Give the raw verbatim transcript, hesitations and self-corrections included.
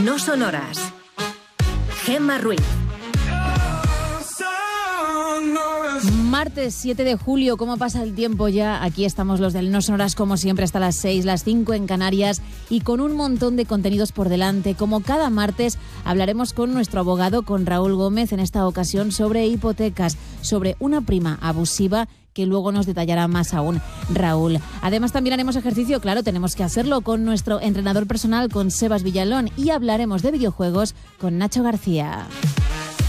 No Sonoras. Gemma Ruiz. Martes siete de julio, ¿cómo pasa el tiempo ya? Aquí estamos los del No Sonoras como siempre hasta las seis, las cinco en Canarias y con un montón de contenidos por delante. Como cada martes hablaremos con nuestro abogado, con Raúl Gómez, en esta ocasión sobre hipotecas, sobre una prima abusiva que luego nos detallará más aún Raúl. Además también haremos ejercicio, claro, tenemos que hacerlo con nuestro entrenador personal, con Sebas Villalón, y hablaremos de videojuegos con Nacho García.